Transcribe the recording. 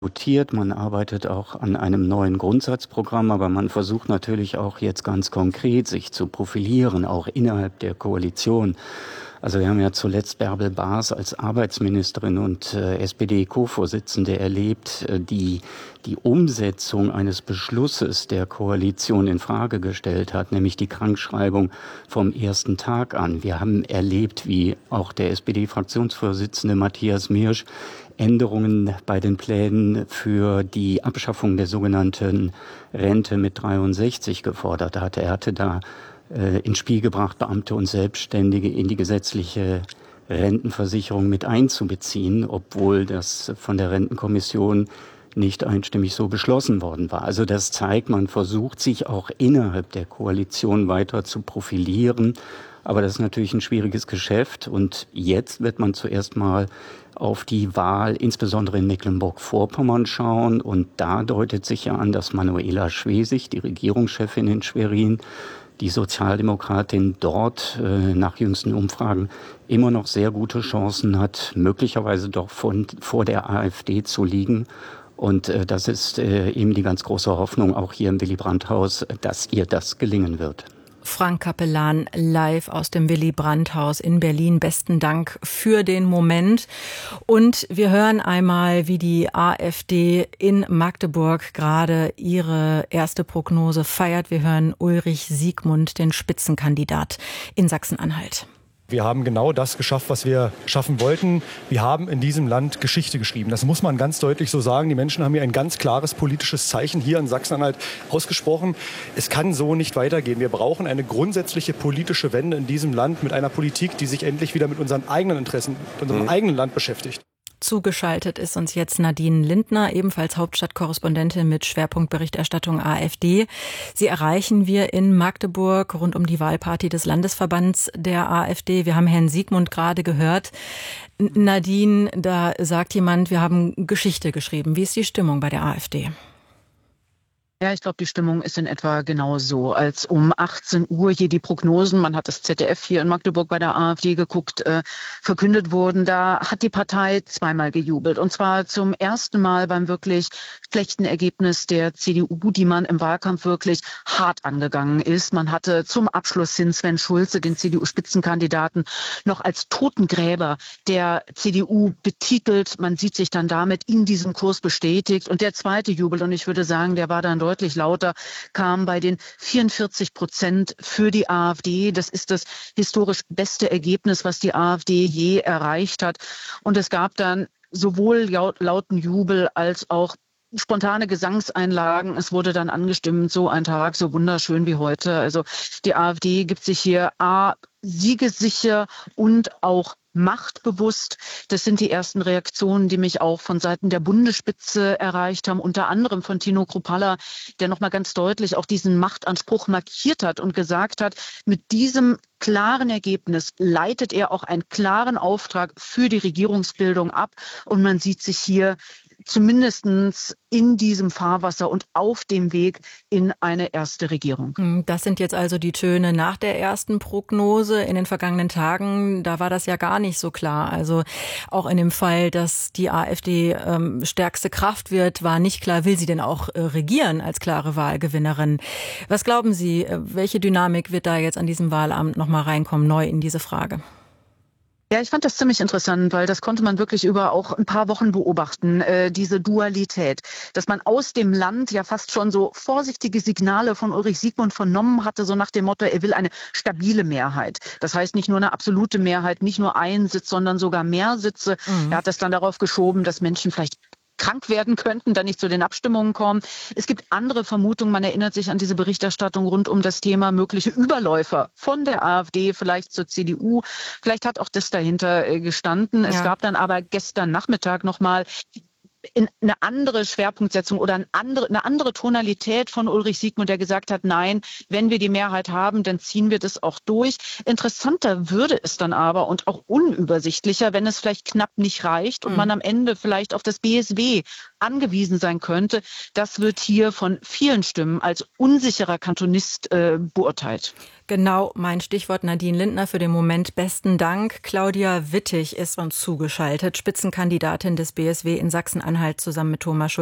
diskutiert. Man arbeitet auch an einem neuen Grundsatzprogramm, aber man versucht natürlich auch jetzt ganz konkret sich zu profilieren, auch innerhalb der Koalition. Also wir haben ja zuletzt Bärbel Baas als Arbeitsministerin und SPD-Co-Vorsitzende erlebt, die Umsetzung eines Beschlusses der Koalition in Frage gestellt hat, nämlich die Krankschreibung vom ersten Tag an. Wir haben erlebt, wie auch der SPD-Fraktionsvorsitzende Matthias Miersch Änderungen bei den Plänen für die Abschaffung der sogenannten Rente mit 63 gefordert hat. Er hatte da ins Spiel gebracht, Beamte und Selbstständige in die gesetzliche Rentenversicherung mit einzubeziehen, obwohl das von der Rentenkommission nicht einstimmig so beschlossen worden war. Also das zeigt, man versucht sich auch innerhalb der Koalition weiter zu profilieren. Aber das ist natürlich ein schwieriges Geschäft. Und jetzt wird man zuerst mal auf die Wahl, insbesondere in Mecklenburg-Vorpommern, schauen. Und da deutet sich ja an, dass Manuela Schwesig, die Regierungschefin in Schwerin, die Sozialdemokratin dort nach jüngsten Umfragen immer noch sehr gute Chancen hat, möglicherweise doch vor der AfD zu liegen. Und das ist eben die ganz große Hoffnung auch hier im Willy-Brandt-Haus, dass ihr das gelingen wird. Frank Capellan live aus dem Willy-Brandt-Haus in Berlin. Besten Dank für den Moment. Und wir hören einmal, wie die AfD in Magdeburg gerade ihre erste Prognose feiert. Wir hören Ulrich Siegmund, den Spitzenkandidat in Sachsen-Anhalt. Wir haben genau das geschafft, was wir schaffen wollten. Wir haben in diesem Land Geschichte geschrieben. Das muss man ganz deutlich so sagen. Die Menschen haben hier ein ganz klares politisches Zeichen hier in Sachsen-Anhalt ausgesprochen. Es kann so nicht weitergehen. Wir brauchen eine grundsätzliche politische Wende in diesem Land mit einer Politik, die sich endlich wieder mit unseren eigenen Interessen, mit unserem eigenen Land beschäftigt. Zugeschaltet ist uns jetzt Nadine Lindner, ebenfalls Hauptstadtkorrespondentin mit Schwerpunktberichterstattung AfD. Sie erreichen wir in Magdeburg rund um die Wahlparty des Landesverbands der AfD. Wir haben Herrn Siegmund gerade gehört. Nadine, da sagt jemand, wir haben Geschichte geschrieben. Wie ist die Stimmung bei der AfD? Ja, ich glaube, die Stimmung ist in etwa genau so, als um 18 Uhr hier die Prognosen, man hat das ZDF hier in Magdeburg bei der AfD geguckt, verkündet wurden. Da hat die Partei zweimal gejubelt. Und zwar zum ersten Mal beim wirklich schlechten Ergebnis der CDU, die man im Wahlkampf wirklich hart angegangen ist. Man hatte zum Abschluss hin Sven Schulze, den CDU-Spitzenkandidaten, noch als Totengräber der CDU betitelt. Man sieht sich dann damit in diesem Kurs bestätigt. Und der zweite Jubel, und ich würde sagen, der war dann deutlich lauter, kam bei den 44% für die AfD. Das ist das historisch beste Ergebnis, was die AfD je erreicht hat. Und es gab dann sowohl lauten Jubel als auch spontane Gesangseinlagen. Es wurde dann angestimmt, so ein Tag, so wunderschön wie heute. Also die AfD gibt sich hier siegessicher und auch machtbewusst. Das sind die ersten Reaktionen, die mich auch von Seiten der Bundesspitze erreicht haben, unter anderem von Tino Kruppalla, der nochmal ganz deutlich auch diesen Machtanspruch markiert hat und gesagt hat, mit diesem klaren Ergebnis leitet er auch einen klaren Auftrag für die Regierungsbildung ab. Und man sieht sich hier zumindest in diesem Fahrwasser und auf dem Weg in eine erste Regierung. Das sind jetzt also die Töne nach der ersten Prognose. In den vergangenen Tagen, da war das ja gar nicht so klar. Also auch in dem Fall, dass die AfD stärkste Kraft wird, war nicht klar, will sie denn auch regieren als klare Wahlgewinnerin. Was glauben Sie, welche Dynamik wird da jetzt an diesem Wahlabend nochmal reinkommen, neu in diese Frage? Ja, ich fand das ziemlich interessant, weil das konnte man wirklich über auch ein paar Wochen beobachten, diese Dualität, dass man aus dem Land ja fast schon so vorsichtige Signale von Ulrich Siegmund vernommen hatte, so nach dem Motto, er will eine stabile Mehrheit. Das heißt nicht nur eine absolute Mehrheit, nicht nur einen Sitz, sondern sogar mehr Sitze. Er hat das dann darauf geschoben, dass Menschen vielleicht krank werden könnten, dann nicht zu den Abstimmungen kommen. Es gibt andere Vermutungen. Man erinnert sich an diese Berichterstattung rund um das Thema mögliche Überläufer von der AfD, vielleicht zur CDU. Vielleicht hat auch das dahinter gestanden. Ja. Es gab dann aber gestern Nachmittag nochmal in eine andere Schwerpunktsetzung oder eine andere Tonalität von Ulrich Siegmund, der gesagt hat, nein, wenn wir die Mehrheit haben, dann ziehen wir das auch durch. Interessanter würde es dann aber und auch unübersichtlicher, wenn es vielleicht knapp nicht reicht und man am Ende vielleicht auf das BSW angewiesen sein könnte. Das wird hier von vielen Stimmen als unsicherer Kantonist beurteilt. Genau, mein Stichwort Nadine Lindner für den Moment. Besten Dank. Claudia Wittig ist uns zugeschaltet, Spitzenkandidatin des BSW in Sachsen-Anhalt zusammen mit Thomas Schulz.